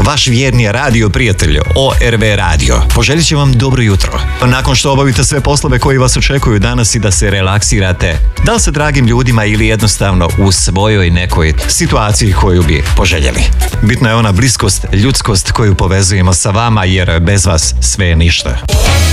vaš vjerni radio prijatelj ORV Radio. Poželit će vam dobro jutro. Nakon što obavite sve poslove koji vas očekuju danas i da se relaksirate, da li sa dragim ljudima ili jednostavno u svojoj nekoj situaciji koju bi poželjeli. Bitna je ona bliskost, ljudskost koju povezujemo sa vama, jer bez vas sve je ništa.